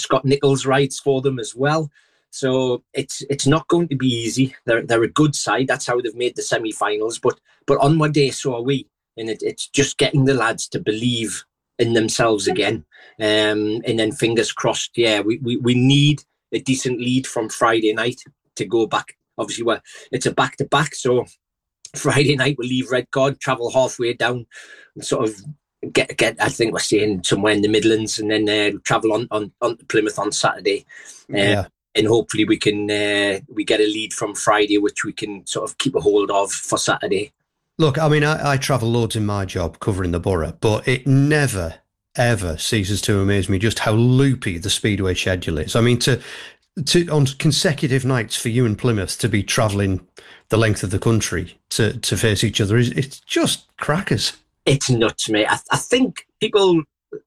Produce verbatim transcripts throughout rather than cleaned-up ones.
Scott Nicholls rides for them as well. So it's it's not going to be easy. They're they're a good side. That's how they've made the semi-finals. But but on one day, so are we. And it, it's just getting the lads to believe in themselves again. Um, and then fingers crossed, yeah, we, we, we need a decent lead from Friday night to go back. Obviously, well, it's a back-to-back, so Friday night we'll leave Redcar, travel halfway down, and sort of get, get I think we're staying somewhere in the Midlands, and then uh, travel on, on, on to Plymouth on Saturday. Uh, yeah. And hopefully we can uh, we get a lead from Friday, which we can sort of keep a hold of for Saturday. Look, I mean, I, I travel loads in my job covering the borough, but it never, ever ceases to amaze me just how loopy the Speedway schedule is. I mean, to to on consecutive nights for you and Plymouth to be travelling the length of the country to, to face each other, is it's just crackers. It's nuts, mate. I, I think people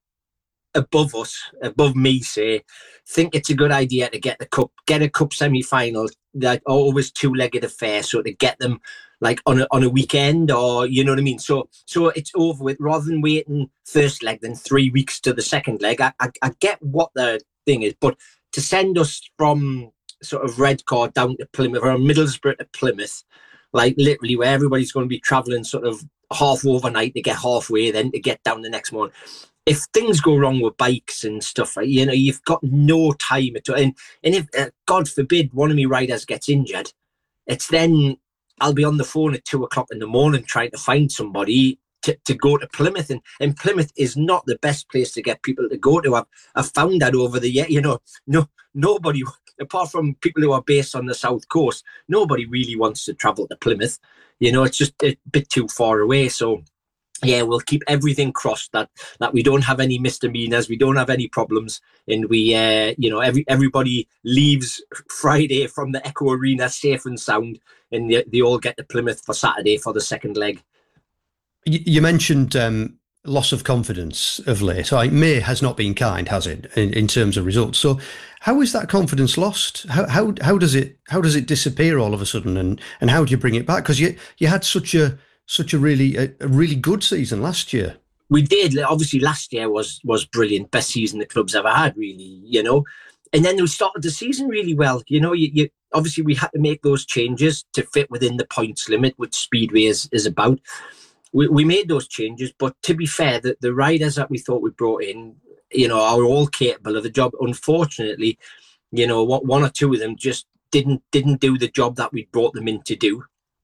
above us, above me, say, think it's a good idea to get the cup, get a cup semi-final, that always two-legged affair, so to get them like on a on a weekend, or you know what I mean. So so it's over with, rather than waiting first leg then three weeks to the second leg. I I, I get what the thing is, but to send us from sort of Redcar down to Plymouth, or Middlesbrough to Plymouth, like literally where everybody's going to be travelling sort of half overnight to get halfway, then to get down the next morning. If things go wrong with bikes and stuff, you know, you've got no time at all. And, and if, uh, God forbid, one of my riders gets injured, it's then I'll be on the phone at two o'clock in the morning trying to find somebody to, to go to Plymouth. And, and Plymouth is not the best place to get people to go to. I've, I've found that over the year, you know, no nobody, apart from people who are based on the South Coast, nobody really wants to travel to Plymouth. You know, it's just a bit too far away. So, yeah, we'll keep everything crossed that that we don't have any misdemeanors, we don't have any problems, and we, uh, you know, every everybody leaves Friday from the Echo Arena safe and sound, and they, they all get to Plymouth for Saturday for the second leg. You, you mentioned um, loss of confidence of late. So, like, May has not been kind, has it, in, in terms of results? So, how is that confidence lost? How how how does it how does it disappear all of a sudden, and and how do you bring it back? Because you you had such a Such a really, a, a really good season last year. We did. Obviously, last year was was brilliant. Best season the club's ever had, really, you know. And then we started the season really well. You know, you, you obviously we had to make those changes to fit within the points limit, which Speedway is, is about. We, we made those changes, but to be fair, the, the riders that we thought we brought in, you know, are all capable of the job. Unfortunately, you know, what one or two of them just didn't didn't do the job that we brought them in to do.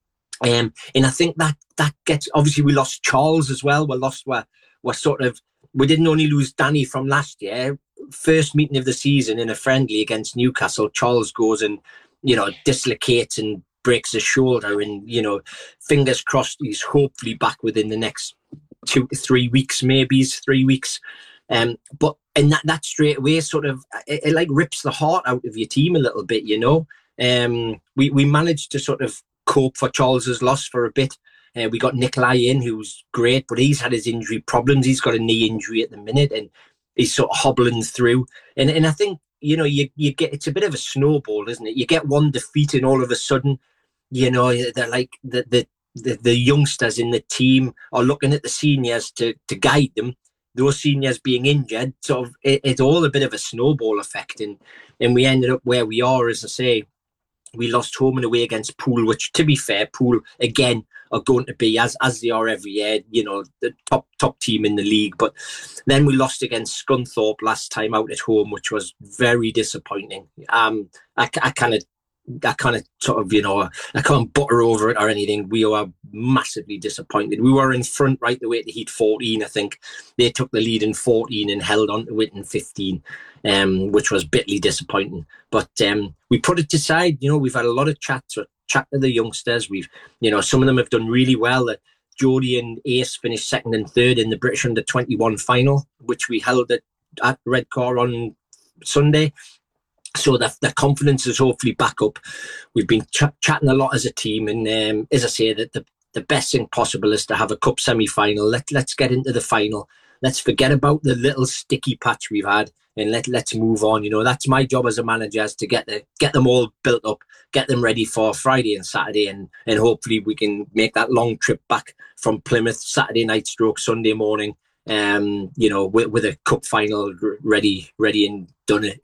Um, and I think that that gets, obviously we lost Charles as well. We lost, we're, we're sort of, we didn't only lose Danny from last year. First meeting of the season in a friendly against Newcastle, Charles goes and, you know, dislocates and breaks his shoulder, and, you know, fingers crossed he's hopefully back within the next two to three weeks, maybe it's three weeks. Um, but, and that, that straight away sort of, it, it like rips the heart out of your team a little bit, you know. Um, we, we managed to sort of cope for Charles's loss for a bit. Uh, we got Nikolai in, who's great, but he's had his injury problems. He's got a knee injury at the minute, and he's sort of hobbling through. And and I think, you know, you you get, it's a bit of a snowball, isn't it? You get one defeat, and all of a sudden, you know, they're like the the the, the youngsters in the team are looking at the seniors to to guide them. Those seniors being injured, sort of, it, it's all a bit of a snowball effect, and and we ended up where we are. As I say, we lost home and away against Poole, which, to be fair, Poole, again, are going to be, as as they are every year, you know, the top top team in the league. But then we lost against Scunthorpe last time out at home, which was very disappointing. Um, I, I kind of, I kind of sort of, you know, I can't butter over it or anything. We were massively disappointed. We were in front right the way to heat fourteen, I think. They took the lead in fourteen and held on to it in fifteen. Um, which was bitterly disappointing. But um, we put it aside. You know, we've had a lot of chats, or chat to the youngsters. We've, you know, some of them have done really well. Uh, Jody and Ace finished second and third in the British under twenty-one final, which we held at, at Redcar on Sunday. So the, the confidence is hopefully back up. We've been ch- chatting a lot as a team. And um, as I say, that the, the best thing possible is to have a cup semi-final. Let, let's get into the final. Let's forget about the little sticky patch we've had, and let, let's move on. You know, that's my job as a manager, is to get the get them all built up, get them ready for Friday and Saturday, and and hopefully we can make that long trip back from Plymouth Saturday night stroke Sunday morning, um, you know, with, with a cup final ready, ready and done.